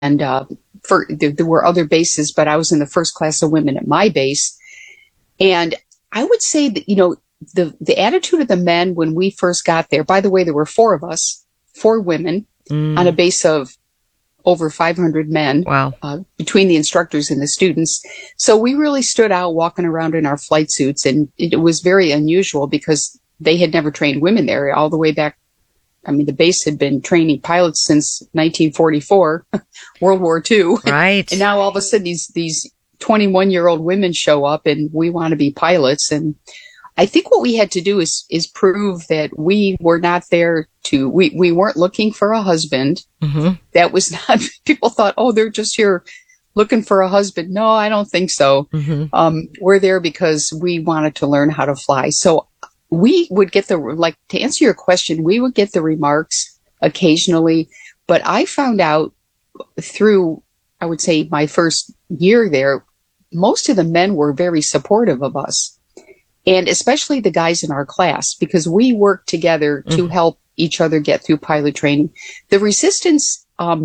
there were other bases, but I was in the first class of women at my base. And I would say that, the attitude of the men when we first got there, by the way, there were four of us, four women on a base of over 500 men. Wow. Between the instructors and the students. So we really stood out walking around in our flight suits, and it was very unusual because they had never trained women there all the way back. I mean, the base had been training pilots since 1944, World War II. Right. And now all of a sudden these 21-year-old women show up and we want to be pilots. And I think what we had to do is prove that we were not there we weren't looking for a husband. Mm-hmm. That was not, people thought, oh, they're just here looking for a husband. No, I don't think so. Mm-hmm. We're there because we wanted to learn how to fly. So we would get to answer your question, we would get the remarks occasionally, but I found out through, I would say, my first year there, most of the men were very supportive of us, and especially the guys in our class, because we worked together to help each other get through pilot training. The resistance, by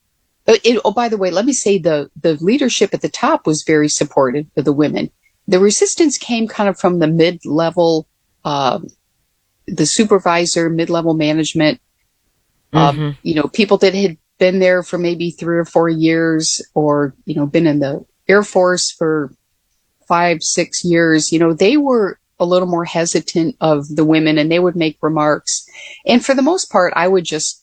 the way, let me say the leadership at the top was very supportive of the women. The resistance came kind of from the mid-level, the supervisor, mid-level management, people that had been there for maybe 3 or 4 years, or, been in the Air Force for 5, 6 years. They were a little more hesitant of the women, and they would make remarks. And for the most part, I would just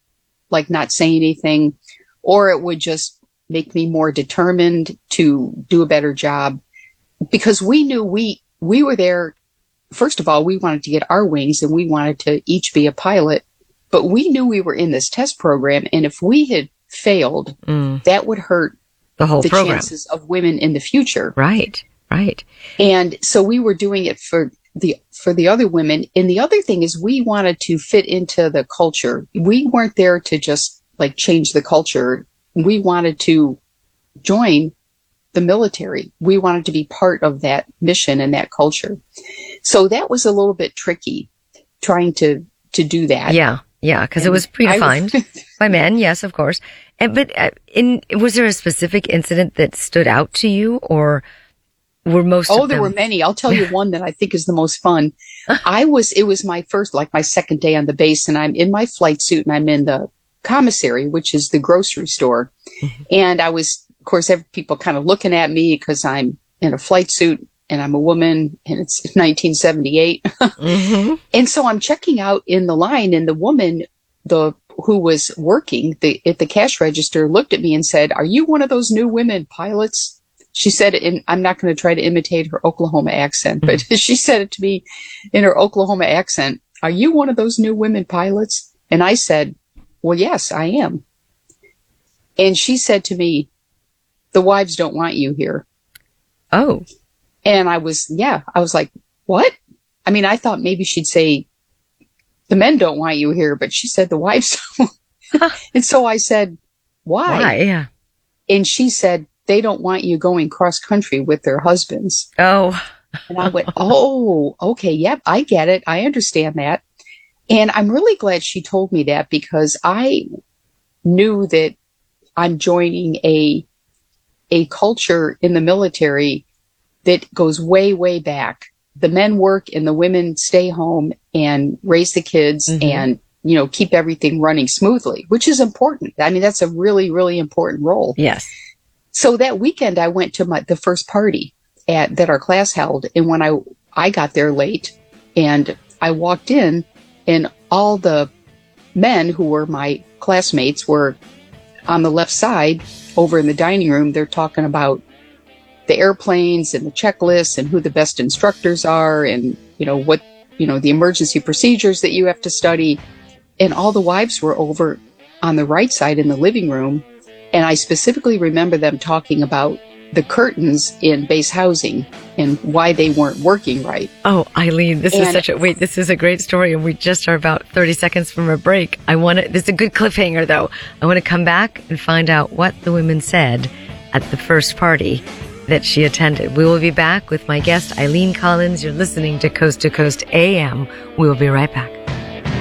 not say anything, or it would just make me more determined to do a better job, because we knew we were there. First of all, we wanted to get our wings, and we wanted to each be a pilot, but we knew we were in this test program. And if we had failed, that would hurt the whole program, chances of women in the future. Right. Right. And so we were doing it for the other women. And the other thing is we wanted to fit into the culture. We weren't there to just change the culture. We wanted to join the military. We wanted to be part of that mission and that culture. So that was a little bit tricky trying to do that. Yeah. Yeah. Because it was predefined by men. Yes, of course. But was there a specific incident that stood out to you, or were most of them? There were many. I'll tell you one that I think is the most fun. It was my first, my second day on the base, and I'm in my flight suit, and I'm in the commissary, which is the grocery store. Mm-hmm. And I was, of course, people kind of looking at me because I'm in a flight suit and I'm a woman, and it's 1978. Mm-hmm. And so I'm checking out in the line, and the woman, who was working at the cash register, looked at me and said, "Are you one of those new women pilots?" She said it I'm not going to try to imitate her Oklahoma accent, but she said it to me in her Oklahoma accent. "Are you one of those new women pilots?" And I said, "Well, yes, I am." And she said to me, "The wives don't want you here." Oh. And I was like, "What?" I mean, I thought maybe she'd say, "The men don't want you here," but she said the wives don't. And so I said, "Why?" Why? Yeah. And she said, "They don't want you going cross country with their husbands." Oh. And I went, "Oh, okay. Yep. I get it. I understand that." And I'm really glad she told me that, because I knew that I'm joining a culture in the military that goes way, way back. The men work and the women stay home and raise the kids and, keep everything running smoothly, which is important. I mean, that's a really, really important role. Yes. So that weekend I went to the first party that our class held. And when I got there late, and I walked in, and all the men who were my classmates were on the left side over in the dining room. They're talking about the airplanes and the checklists and who the best instructors are, and, what, the emergency procedures that you have to study. And all the wives were over on the right side in the living room. And I specifically remember them talking about the curtains in base housing and why they weren't working right. Oh, Eileen, this is a great story, and we just are about 30 seconds from a break. This is a good cliffhanger, though. I want to come back and find out what the women said at the first party that she attended. We will be back with my guest, Eileen Collins. You're listening to Coast AM. We will be right back.